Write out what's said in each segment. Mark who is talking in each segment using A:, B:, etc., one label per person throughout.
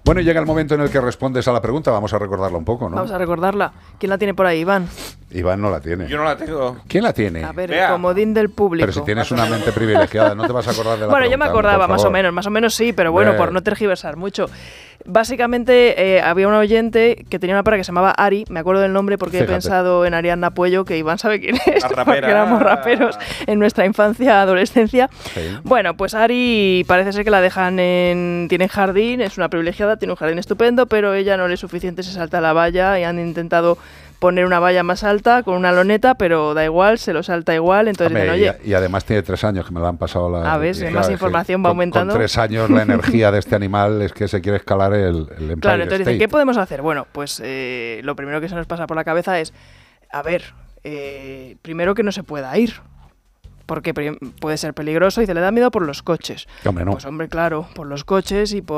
A: Bueno, llega el momento en el que respondes a la pregunta. Vamos a recordarla un poco, ¿no?
B: Vamos a recordarla. ¿Quién la tiene por ahí, Iván?
A: Iván no la tiene.
C: Yo no la tengo.
A: ¿Quién la tiene?
B: A ver,
C: Vea.
B: el comodín del público.
A: Pero si tienes una mente privilegiada, no te vas a acordar de la
B: Bueno,
A: pregunta.
B: yo me acordaba,
A: por favor.
B: más o menos sí, pero bueno, por no tergiversar mucho. Básicamente había un oyente que tenía una perra que se llamaba Ari, me acuerdo del nombre porque
A: Fíjate.
B: he pensado en Ariadna Puello, que Iván sabe quién es,
C: La rapera.
B: porque éramos raperos en nuestra infancia, adolescencia.
A: Sí.
B: Bueno, pues Ari parece ser que la dejan tiene jardín, es una privilegiada, tiene un jardín estupendo, pero ella no le es suficiente, se salta la valla y han intentado poner una valla más alta con una loneta, pero da igual, se lo salta igual, entonces
A: Hombre,
B: dicen, oye,
A: y además tiene 3 años, que me lo han pasado la...
B: A ver, si más
A: es que
B: información va aumentando.
A: Con 3 años la energía de este animal es que se quiere escalar el Empire
B: claro, entonces dicen,
A: State.
B: ¿qué podemos hacer? Bueno, pues lo primero que se nos pasa por la cabeza es, a ver, primero que no se pueda ir, porque puede ser peligroso y se le da miedo por los coches.
A: Hombre, no.
B: Pues hombre, claro, por los coches y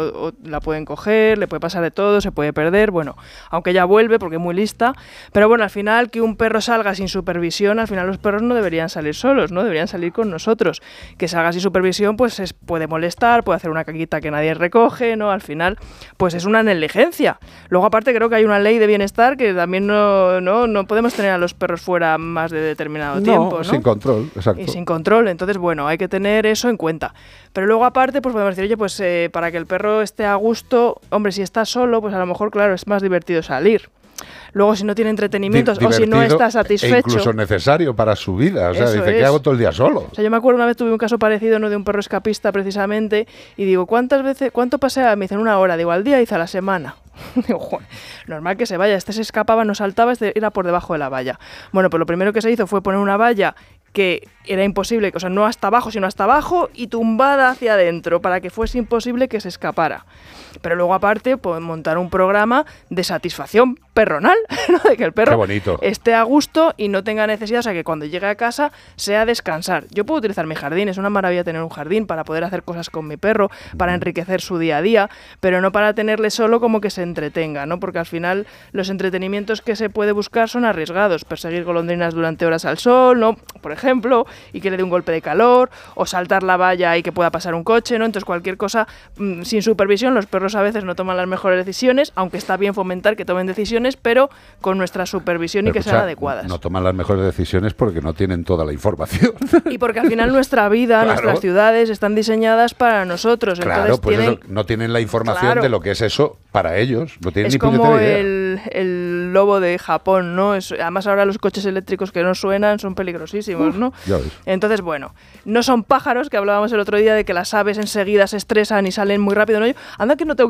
B: la pueden coger, le puede pasar de todo, se puede perder, bueno, aunque ella vuelve porque es muy lista, pero bueno, al final que un perro salga sin supervisión, al final los perros no deberían salir solos, ¿no? Deberían salir con nosotros. Que salga sin supervisión, pues puede molestar, puede hacer una caquita que nadie recoge, ¿no? Al final, pues es una negligencia. Luego, aparte, creo que hay una ley de bienestar que también no podemos tener a los perros fuera más de determinado tiempo, ¿no?
A: Sin control, exacto.
B: Y sin control, entonces bueno, hay que tener eso en cuenta. Pero luego aparte, pues podemos decir, oye, pues para que el perro esté a gusto, hombre, si está solo, pues a lo mejor, claro, es más divertido salir. Luego, si no tiene entretenimientos o si no está satisfecho.
A: E incluso necesario para su vida. O sea,
B: Eso
A: dice, ¿qué
B: es.
A: hago todo el día solo?
B: O sea, yo me acuerdo una vez tuve un caso parecido, ¿no? De un perro escapista precisamente, y digo, ¿cuánto pasea? Me dicen 1 hora, digo, al día, dice a la semana. Digo, joder, normal que se vaya, este se escapaba, no saltaba, este era por debajo de la valla. Bueno, pues lo primero que se hizo fue poner una valla que era imposible, o sea, no hasta abajo, sino hasta abajo y tumbada hacia adentro, para que fuese imposible que se escapara. Pero luego aparte, pues, montar un programa de satisfacción perronal, ¿no? De que el perro esté a gusto y no tenga necesidad, o sea, que cuando llegue a casa sea descansar. Yo puedo utilizar mi jardín, es una maravilla tener un jardín para poder hacer cosas con mi perro, para enriquecer su día a día, pero no para tenerle solo como que se entretenga, ¿no? Porque al final los entretenimientos que se puede buscar son arriesgados, perseguir golondrinas durante horas al sol, ¿no? Por ejemplo, y que le dé un golpe de calor, o saltar la valla y que pueda pasar un coche, ¿no? Entonces cualquier cosa sin supervisión, los perros a veces no toman las mejores decisiones, aunque está bien fomentar que tomen decisiones, pero con nuestra supervisión y que sean adecuadas.
A: No toman las mejores decisiones porque no tienen toda la información.
B: Y porque al final nuestra vida, nuestras ciudades están diseñadas para nosotros.
A: Claro,
B: entonces
A: pues
B: tienen...
A: eso, no tienen la información de lo que es eso para ellos. No tienen
B: es
A: ni
B: como
A: puñetera idea.
B: el lobo de Japón, ¿no? Además ahora los coches eléctricos que no suenan son peligrosísimos, ¿no?
A: Ya ves.
B: Entonces, bueno, no son pájaros, que hablábamos el otro día de que las aves enseguida se estresan y salen muy rápido, ¿no? Anda que no tengo